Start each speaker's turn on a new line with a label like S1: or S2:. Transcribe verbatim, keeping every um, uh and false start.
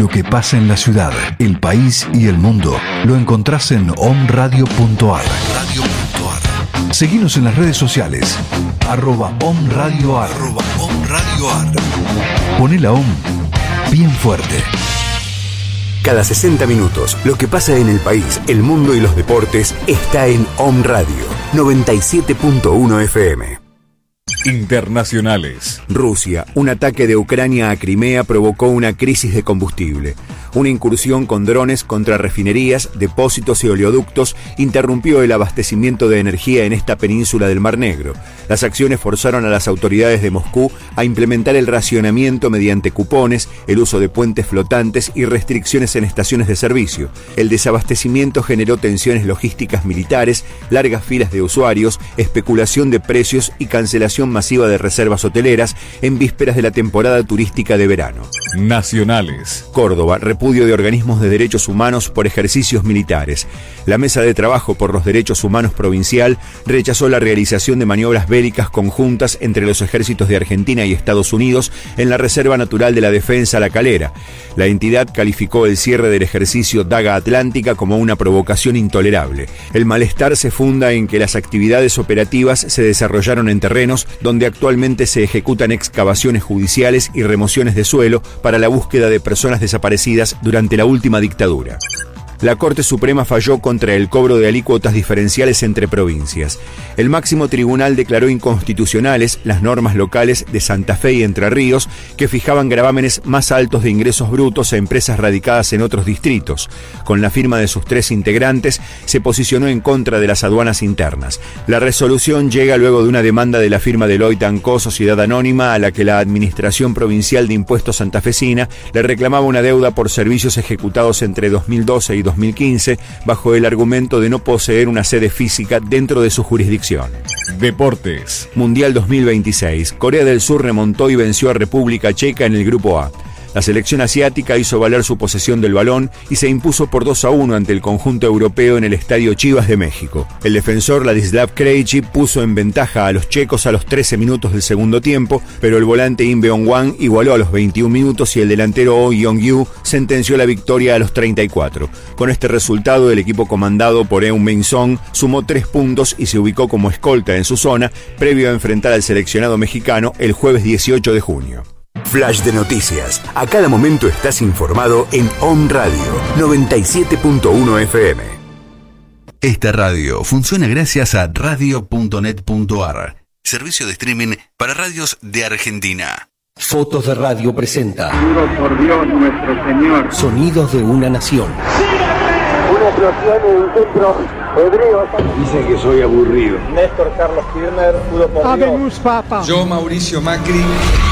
S1: Lo que pasa en la ciudad, el país y el mundo lo encontrás en om radio punto ar. Seguinos en las redes sociales, arroba omradioar. Arroba omradioar. Poné la OM bien fuerte.
S2: Cada sesenta minutos, lo que pasa en el país, el mundo y los deportes está en Om Radio, noventa y siete punto uno F M.
S3: Internacionales.
S2: Rusia, un ataque de Ucrania a Crimea provocó una crisis de combustible. Una incursión con drones contra refinerías, depósitos y oleoductos interrumpió el abastecimiento de energía en esta península del Mar Negro. Las acciones forzaron a las autoridades de Moscú a implementar el racionamiento mediante cupones, el uso de puentes flotantes y restricciones en estaciones de servicio. El desabastecimiento generó tensiones logísticas militares, largas filas de usuarios, especulación de precios y cancelación masiva de reservas hoteleras en vísperas de la temporada turística de verano.
S3: Nacionales.
S2: Córdoba, repudio de organismos de derechos humanos por ejercicios militares. La Mesa de Trabajo por los Derechos Humanos Provincial rechazó la realización de maniobras bélicas conjuntas entre los ejércitos de Argentina y Estados Unidos en la Reserva Natural de la Defensa La Calera. La entidad calificó el cierre del ejercicio Daga Atlántica como una provocación intolerable. El malestar se funda en que las actividades operativas se desarrollaron en terrenos donde actualmente se ejecutan excavaciones judiciales y remociones de suelo para la búsqueda de personas desaparecidas durante la última dictadura. La Corte Suprema falló contra el cobro de alícuotas diferenciales entre provincias. El máximo tribunal declaró inconstitucionales las normas locales de Santa Fe y Entre Ríos que fijaban gravámenes más altos de ingresos brutos a empresas radicadas en otros distritos. Con la firma de sus tres integrantes, se posicionó en contra de las aduanas internas. La resolución llega luego de una demanda de la firma Deloitte and Co, Sociedad Anónima, a la que la Administración Provincial de Impuestos santafesina le reclamaba una deuda por servicios ejecutados entre dos mil doce y dos mil quince bajo el argumento de no poseer una sede física dentro de su jurisdicción.
S3: Deportes.
S2: Mundial dos mil veintiséis. Corea del Sur remontó y venció a República Checa en el Grupo A. La selección asiática hizo valer su posesión del balón y se impuso por dos a uno ante el conjunto europeo en el Estadio Chivas de México. El defensor Ladislav Krejci puso en ventaja a los checos a los trece minutos del segundo tiempo, pero el volante Im Beong-hwan igualó a los veintiún minutos y el delantero Oh Young-yu sentenció la victoria a los treinta y cuatro. Con este resultado, el equipo comandado por Heung-min Son sumó tres puntos y se ubicó como escolta en su zona, previo a enfrentar al seleccionado mexicano el jueves dieciocho de junio. Flash de noticias. A cada momento estás informado en Om Radio, noventa y siete punto uno F M.
S1: Esta radio funciona gracias a radio punto net punto ar, servicio de streaming para radios de Argentina.
S4: Fotos de Radio presenta
S5: Juro por Dios nuestro Señor.
S4: Sonidos de una nación.
S5: Una explosión en un centro hebreo.
S6: Dicen que soy aburrido.
S5: Néstor Carlos Kirchner, juro por
S7: Habemus Papa.
S8: Yo, Mauricio Macri.